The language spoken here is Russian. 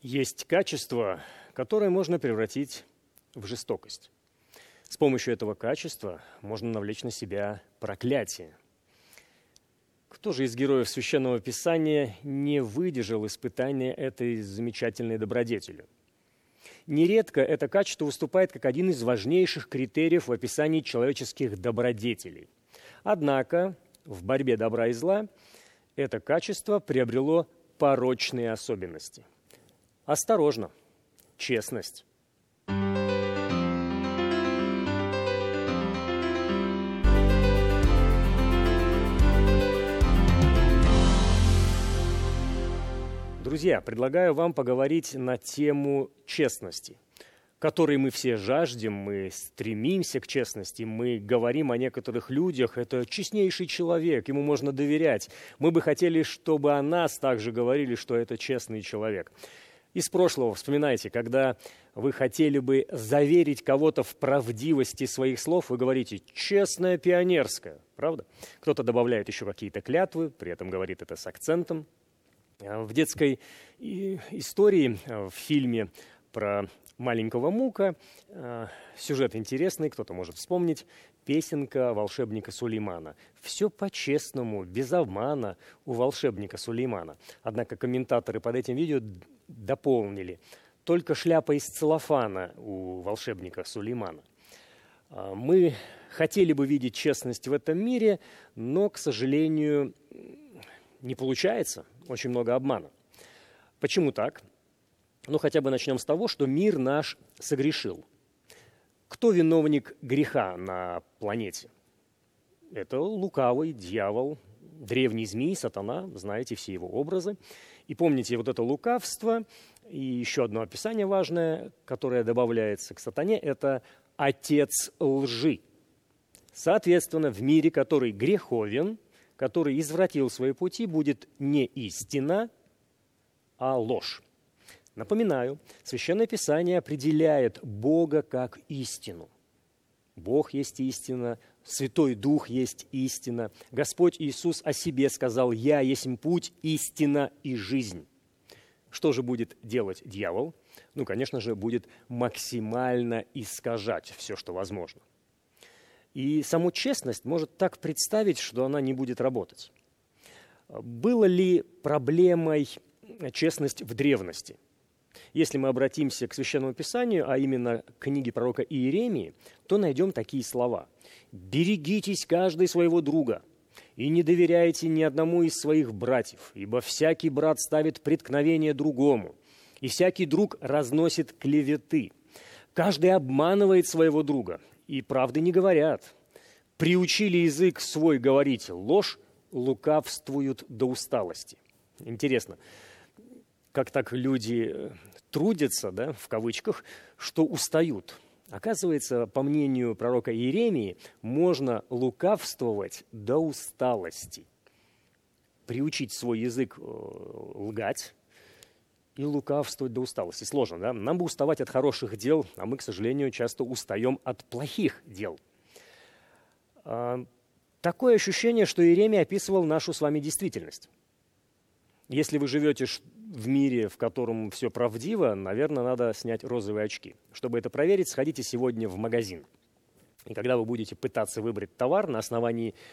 Есть качество, которое можно превратить в жестокость. С помощью этого качества можно навлечь на себя проклятие. Кто же из героев Священного Писания не выдержал испытания этой замечательной добродетелью? Нередко это качество выступает как один из важнейших критериев в описании человеческих добродетелей. Однако в борьбе добра и зла это качество приобрело порочные особенности. Осторожно! Честность. Друзья, предлагаю вам поговорить на тему честности, которой мы все жаждем, мы стремимся к честности, мы говорим о некоторых людях, это честнейший человек, ему можно доверять. Мы бы хотели, чтобы о нас также говорили, что это честный человек. Из прошлого вспоминайте, когда вы хотели бы заверить кого-то в правдивости своих слов, вы говорите «честная пионерская», правда? Кто-то добавляет еще какие-то клятвы, при этом говорит это с акцентом. В детской истории, в фильме про маленького Мука, сюжет интересный, кто-то может вспомнить, песенка волшебника Сулеймана. Все по-честному, без обмана у волшебника Сулеймана. Однако комментаторы под этим видео дополнили. Только шляпа из целлофана у волшебника Сулеймана. Мы хотели бы видеть честность в этом мире, но, к сожалению, не получается. Очень много обмана. Почему так? Ну, хотя бы начнем с того, что мир наш согрешил. Кто виновник греха на планете? Это лукавый дьявол, древний змей, сатана, знаете все его образы. И помните, вот это лукавство, и еще одно описание важное, которое добавляется к сатане, это отец лжи. Соответственно, в мире, который греховен, который извратил свои пути, будет не истина, а ложь. Напоминаю, Священное Писание определяет Бога как истину. Бог есть истина, Святой Дух есть истина. Господь Иисус о себе сказал: «Я есть путь, истина и жизнь». Что же будет делать дьявол? Ну, конечно же, будет максимально искажать все, что возможно. И саму честность может так представить, что она не будет работать. Была ли проблемой честность в древности? Если мы обратимся к Священному Писанию, а именно к книге пророка Иеремии, то найдем такие слова. «Берегитесь каждый своего друга, и не доверяйте ни одному из своих братьев, ибо всякий брат ставит преткновение другому, и всякий друг разносит клеветы. Каждый обманывает своего друга, и правды не говорят. Приучили язык свой говорить ложь, лукавствуют до усталости». Интересно, как так люди трудятся, да, в кавычках, что устают. Оказывается, по мнению пророка Иеремии, можно лукавствовать до усталости. Приучить свой язык лгать и лукавствовать до усталости. Сложно, да? Нам бы уставать от хороших дел, а мы, к сожалению, часто устаем от плохих дел. Такое ощущение, что Иеремия описывал нашу с вами действительность. Если вы живете в мире, в котором все правдиво, наверное, надо снять розовые очки. Чтобы это проверить, сходите сегодня в магазин. И когда вы будете пытаться выбрать товар на основании